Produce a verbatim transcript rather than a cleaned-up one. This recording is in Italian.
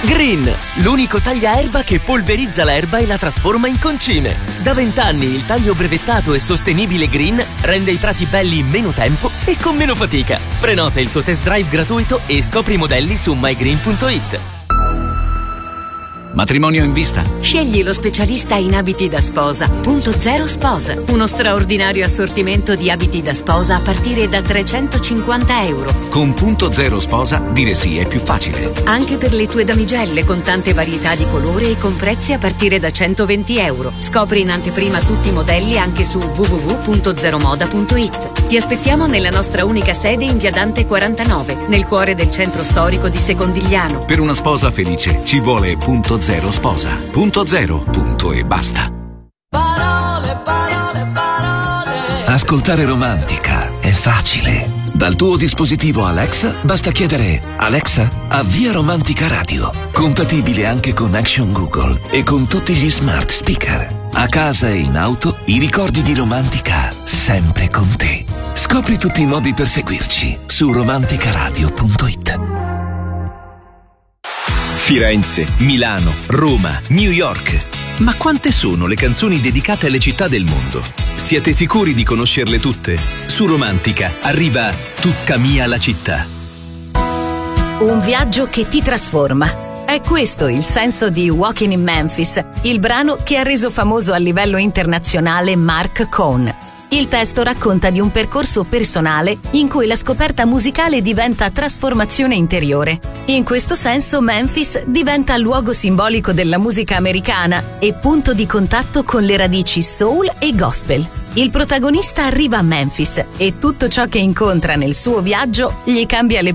Green, l'unico tagliaerba che polverizza l'erba e la trasforma in concime. Da vent'anni il taglio brevettato e sostenibile Green rende i prati belli in meno tempo e con meno fatica. Prenota il tuo test drive gratuito e scopri i modelli su my green punto it. Matrimonio in vista? Scegli lo specialista in abiti da sposa. Punto Zero Sposa. Uno straordinario assortimento di abiti da sposa a partire da trecentocinquanta euro. Con Punto Zero Sposa dire sì è più facile. Anche per le tue damigelle con tante varietà di colore e con prezzi a partire da centoventi euro. Scopri in anteprima tutti i modelli anche su w w w punto zero moda punto it. Ti aspettiamo nella nostra unica sede in via Dante quarantanove, nel cuore del centro storico di Secondigliano. Per una sposa felice ci vuole Punto Zero Sposa. Punto zero, punto e basta. Parole, parole, parole. Ascoltare Romantica è facile. Dal tuo dispositivo Alexa basta chiedere: Alexa, avvia Romantica Radio. Compatibile anche con Action Google e con tutti gli smart speaker. A casa e in auto, i ricordi di Romantica sempre con te. Scopri tutti i modi per seguirci su romanticaradio punto it. Firenze, Milano, Roma, New York. Ma quante sono le canzoni dedicate alle città del mondo? Siete sicuri di conoscerle tutte? Su Romantica arriva Tutta mia la città. Un viaggio che ti trasforma. È questo il senso di Walking in Memphis, il brano che ha reso famoso a livello internazionale Marc Cohn. Il testo racconta di un percorso personale in cui la scoperta musicale diventa trasformazione interiore. In questo senso Memphis diventa luogo simbolico della musica americana e punto di contatto con le radici soul e gospel. Il protagonista arriva a Memphis e tutto ciò che incontra nel suo viaggio gli cambia le